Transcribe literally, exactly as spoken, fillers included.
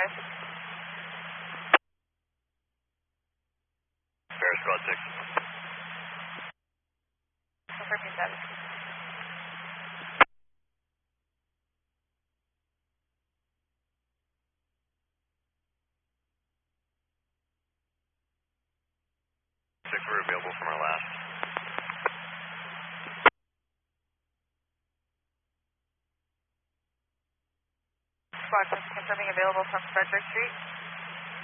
five. Paris Squad six. Confirming seven. Six, we're available from our last. Squad six confirming available from Frederick Street.